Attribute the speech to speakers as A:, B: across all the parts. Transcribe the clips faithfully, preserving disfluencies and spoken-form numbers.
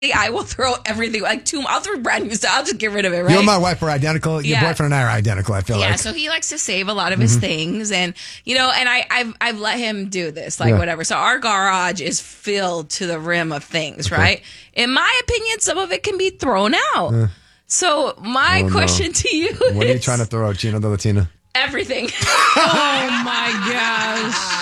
A: I will throw everything, like two, I'll throw brand new stuff. I'll just get rid of it, right?
B: You and my wife are identical. Your
A: Yeah.
B: boyfriend and I are identical, I feel
A: Yeah,
B: like.
A: so he likes to save a lot of his things. And, you know, and I, I've, I've let him do this, like
B: Yeah.
A: whatever. So our garage is filled to the rim of things, right? In my opinion, some of it can be thrown out.
B: Yeah.
A: So my
B: Oh, no.
A: question to you is...
B: What are you trying to throw out, Gino the Latina?
A: Everything.
C: Oh, my gosh.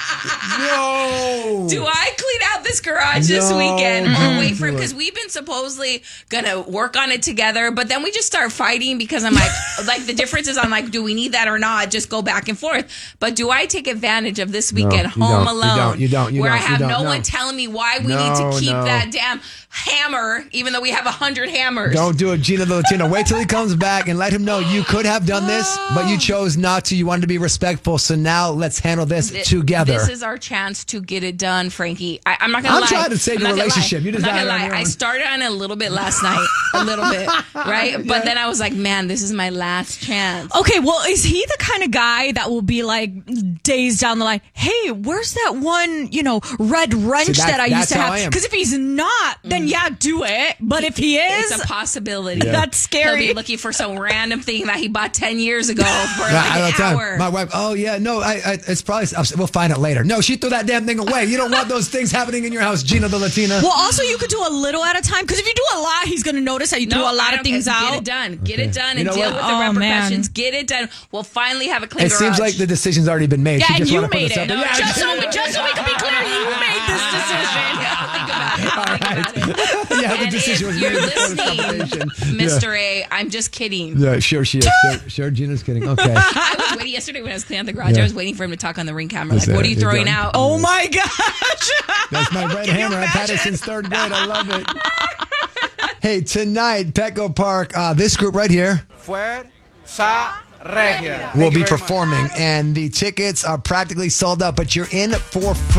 B: No!
A: Do I clean out this garage this
B: No.
A: weekend or wait for him?
B: Do it.
A: Because we've been supposedly gonna work on it together, but then we just start fighting because I'm like, like the difference is I'm like, do we need that or not? Just go back and forth. But do I take advantage of this weekend
B: you
A: home
B: don't. You
A: alone,
B: don't. You don't. You
A: where
B: don't.
A: I
B: You
A: have
B: don't.
A: no
B: No.
A: one telling me why we
B: No,
A: need to keep
B: no.
A: that damn hammer, even though we have a hundred hammers?
B: Don't do it, Gino the Latino. Wait till he comes back and let him know you could have done this, but you chose not to. You wanted to be respectful. So now let's handle this
A: Th-
B: together.
A: This is our chance to get it done, Frankie. I, I'm not gonna
B: I'm
A: lie.
B: trying to save
A: I'm
B: your
A: not gonna
B: relationship.
A: lie.
B: You just
A: I'm not
B: got
A: gonna
B: it on
A: lie.
B: your
A: I
B: own.
A: started on it a little bit last night, a little bit, right? But then I was like, man, this is my last chance.
C: Okay, well, is he the kind of guy that will be like days down the line, hey, where's that one, you know, red wrench
B: See, that-
C: that I used
B: that's
C: to
B: how I
C: have?
B: am.
C: Because if he's not, then yeah, do it. But if he is,
A: It's a possibility.
B: Yeah.
C: that's scary.
A: He'll be looking for some random thing that he bought ten years ago for
B: Yeah,
A: like
B: I
A: an
B: don't tell-
A: hour.
B: My wife, oh yeah, no, I, I it's probably, I'll, we'll find it later. No, she threw that damn thing away. You don't want those things happening in your house, Gino the Latina.
C: well, also you could do a little at a time. Because if you do a lot, he's going to notice that you
A: No,
C: throw a lot
A: I
C: of
A: don't
C: things
A: care.
C: out.
A: Get it done. Get it done
B: You
A: and
B: know
A: deal
B: what?
A: with the
C: Oh,
A: repercussions.
C: man.
A: Get it done. We'll finally have a clean
B: It
A: garage.
B: seems like the decision's already been made.
C: Yeah,
B: she
C: and
B: just
C: you
B: wanna put
C: made
B: us up
C: it.
B: there.
A: No,
B: Yeah,
C: just,
B: I
C: so,
B: did.
C: just so we can be clear, you made this decision.
A: Yeah, I'll think about it. I'll think about it.
B: Yeah, the
A: And
B: decision
A: if
B: was
A: you're
B: made before this
A: listening,
B: conversation.
A: Mister A, I'm just kidding.
B: Yeah, sure she is. Sure, sure Gina's kidding. Okay.
A: I was waiting yesterday when I was cleaning out the garage.
B: Yeah.
A: I was waiting for him to talk on the ring camera.
B: That's
A: Like, what
B: it.
A: are you
B: You're
A: throwing
B: done.
A: out?
C: Oh my gosh.
B: That's my red
C: Can you
B: hammer. I've had it
C: imagine?
B: since third grade. I love it. Hey, tonight, Petco Park, uh, this group right here
D: Fuerza Regia.
B: will
D: Thank you
B: be
D: very much.
B: performing, and the tickets are practically sold out, but you're in for free.